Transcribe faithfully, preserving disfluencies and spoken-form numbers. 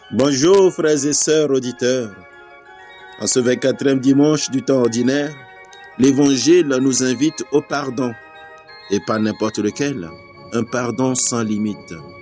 Bonjour frères et sœurs auditeurs. En ce vingt-quatrième dimanche du temps ordinaire, l'Évangile nous invite au pardon, et pas n'importe lequel, un pardon sans limite.